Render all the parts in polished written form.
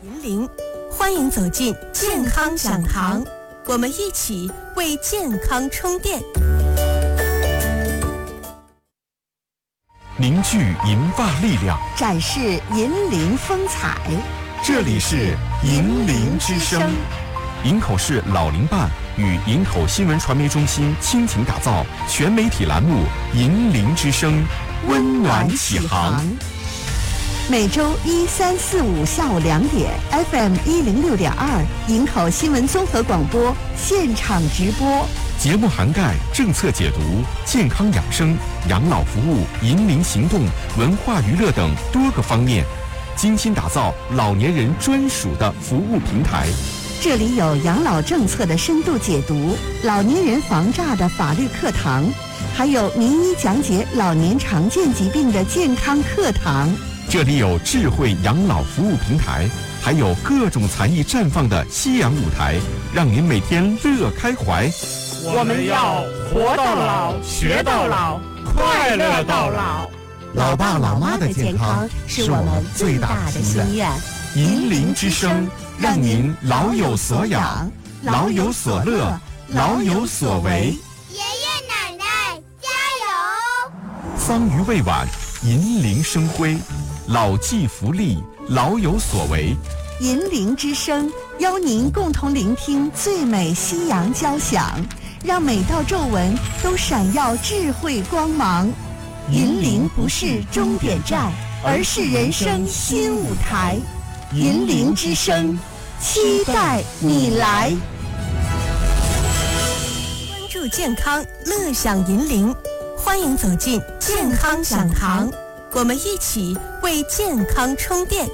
银铃，欢迎走进健康讲堂，我们一起为健康充电。 凝聚银发力量， 展示银铃风采。 这里是银铃之声。营口市老龄办与营口新闻传媒中心倾情打造全媒体栏目《银铃之声》，温暖启航。 每周1、3、4、5下午2点 ，FM 106.2，营口新闻综合广播现场直播。 节目涵盖政策解读、健康养生、养老服务、银铃行动、文化娱乐等多个方面，精心打造老年人专属的服务平台。 这里有养老政策的深度解读，老年人防诈的法律课堂，还有名医讲解老年常见疾病的健康课堂。 这里有智慧养老服务平台，还有各种才艺绽放的夕阳舞台，让您每天乐开怀。 我们要活到老，学到老，快乐到老。 老爸老妈的健康是我们最大的心愿。 银铃之声，让您老有所养，老有所乐，老有所为。 爷爷奶奶加油！ 桑榆未晚，银铃生辉，老骥伏枥，老有所为。 银铃之声邀您共同聆听最美夕阳交响，让每道皱纹都闪耀智慧光芒。银铃不是终点站，而是人生新舞台。银铃之声，期待你来。 关注健康，乐享银铃，欢迎走进健康讲堂，我们一起为健康充电。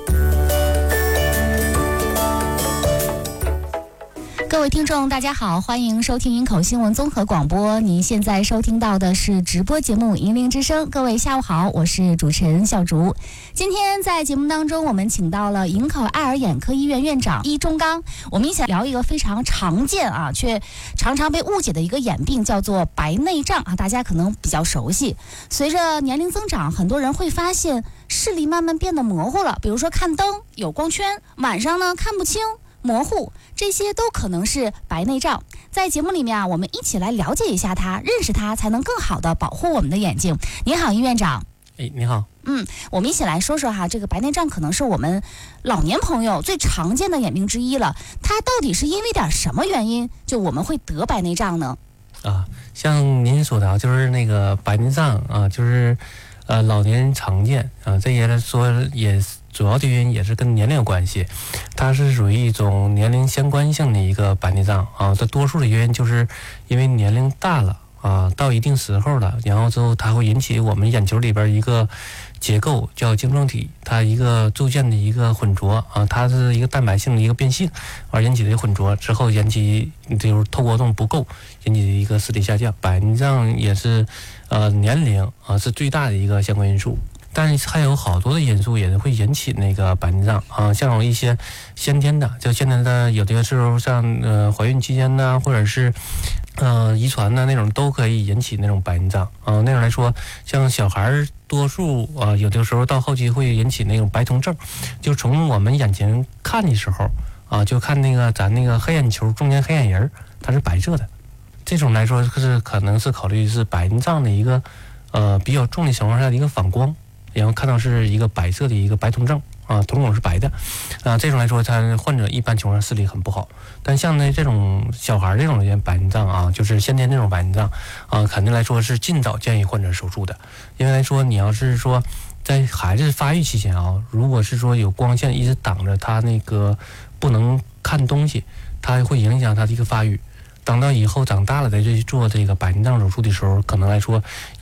各位听众大家好，欢迎收听营口新闻综合广播，您现在收听到的是直播节目《银铃之声》。各位下午好，我是主持人小竹。今天在节目当中，我们请到了营口爱尔眼科医院院长易中刚，我们一起聊一个非常常见却常常被误解的一个眼病，叫做白内障大家可能比较熟悉。随着年龄增长，很多人会发现视力慢慢变得模糊了，比如说看灯有光圈，晚上呢看不清模糊，这些都可能是白内障。在节目里面我们一起来了解一下它，认识它，才能更好的保护我们的眼睛。你好，易院长。 你好。 我们一起来说说这个白内障可能是我们老年朋友最常见的眼病之一了。它到底是因为点什么原因，就我们会得白内障呢？ 像您说的就是那个白内障就是老年人常见这些来说也主要的原因也是跟年龄有关系，它是属于一种年龄相关性的一个白内障这多数的原因就是因为年龄大了到一定时候了，然后之后它会引起我们眼球里边一个结构叫晶状体，它一个铸件的一个混浊它是一个蛋白性的一个变性而引起的混浊之后引起就是透光度不够，引起的一个视力下降。白内障也是年龄是最大的一个相关因素，但是还有好多的因素也会引起那个白内障像有一些先天的，就现在的有的时候像怀孕期间呢，或者是遗传的那种都可以引起那种白内障那种来说，像小孩多数有的时候到后期会引起那种白瞳症，就从我们眼前看的时候就看那个咱那个黑眼球中间黑眼仁它是白色的，这种来说是可能是考虑是白内障的一个比较重的情况下的一个反光，然后看到是一个白色的一个白瞳症瞳孔是白的这种来说他患者一般情况下视力很不好。但像这种小孩这种白内障就是先天这种白内障肯定来说是尽早建议患者手术的。因为来说你要是说在孩子发育期间如果是说有光线一直挡着他那个不能看东西，它会影响他的一个发育，等到以后长大了再去做这个白内障手术的时候，可能来说